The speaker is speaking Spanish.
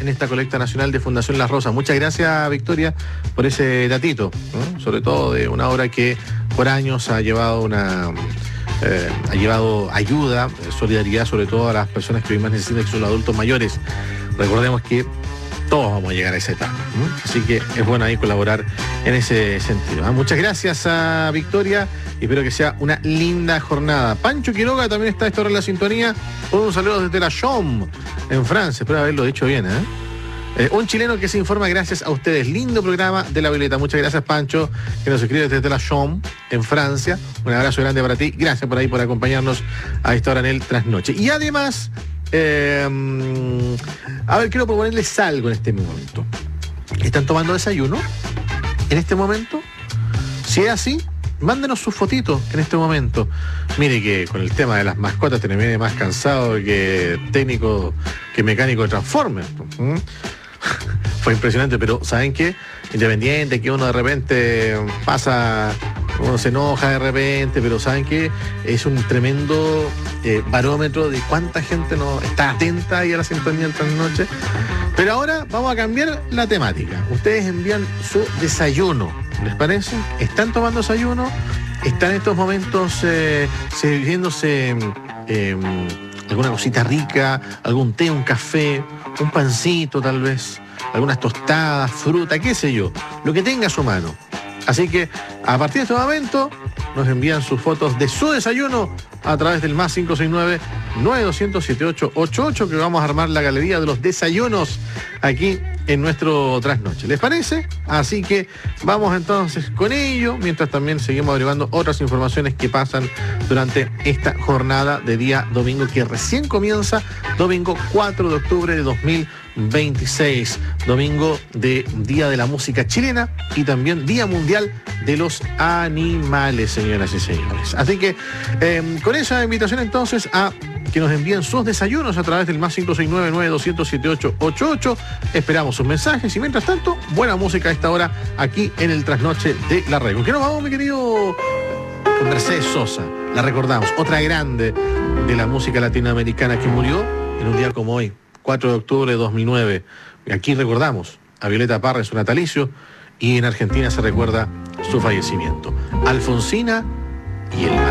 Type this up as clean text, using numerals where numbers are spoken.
en esta colecta nacional de Fundación Las Rosas. Muchas gracias, Victoria, por ese datito, ¿no? Sobre todo de una obra que por años ha llevado ayuda, solidaridad, sobre todo a las personas que hoy más necesitan, que son los adultos mayores. Recordemos que todos vamos a llegar a esa etapa, ¿no? Así que es bueno ahí colaborar en ese sentido, ¿eh? Muchas gracias a Victoria y espero que sea una linda jornada. Pancho Quiroga también está a esta hora en la sintonía. Un saludo desde la Chom, en Francia, espero haberlo dicho bien, un chileno que se informa gracias a ustedes. Lindo programa de La Violeta. Muchas gracias, Pancho, que nos escribe desde la Chom, en Francia. Un abrazo grande para ti. Gracias por ahí, por acompañarnos a esta hora en el Trasnoche. Y además, a ver, quiero proponerles algo en este momento. ¿Están tomando desayuno en este momento? Si es así, mándenos sus fotitos en este momento. Mire que con el tema de las mascotas te me viene más cansado que técnico, que mecánico de Transformers. Fue impresionante, pero ¿saben qué? Independiente que uno de repente pasa, uno se enoja de repente, pero ¿saben qué? Es un tremendo barómetro de cuánta gente no está atenta ahí a la sintonía del Trasnoche. Pero ahora vamos a cambiar la temática. Ustedes envían su desayuno, ¿les parece? ¿Están tomando desayuno? ¿Están en estos momentos sirviéndose alguna cosita rica, algún té, un café, un pancito tal vez, algunas tostadas, fruta, qué sé yo, lo que tenga a su mano? Así que a partir de este momento nos envían sus fotos de su desayuno a través del más 569-9200-7888, que vamos a armar la galería de los desayunos aquí en nuestro Trasnoche. ¿Les parece? Así que vamos entonces con ello, mientras también seguimos averiguando otras informaciones que pasan durante esta jornada de día domingo, que recién comienza, domingo 4 de octubre de 2026, domingo de Día de la Música Chilena y también Día Mundial de los Animales, señoras y señores. Así que con esa invitación entonces a que nos envíen sus desayunos a través del más 569-9200-7888. Esperamos sus mensajes y mientras tanto, buena música a esta hora aquí en el Trasnoche de la Red. ¿Con qué nos vamos, mi querido? Con Mercedes Sosa, la recordamos, otra grande de la música latinoamericana que murió en un día como hoy, 4 de octubre de 2009. Aquí recordamos a Violeta Parra en su natalicio y en Argentina se recuerda su fallecimiento. Alfonsina y el mar.